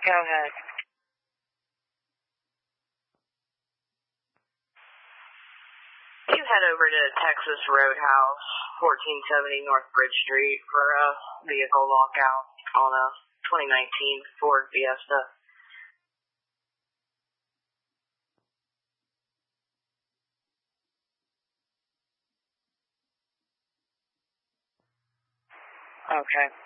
Go ahead. You head over to Texas Roadhouse, 1470 North Bridge Street for a vehicle lockout on a 2019 Ford Fiesta. Okay.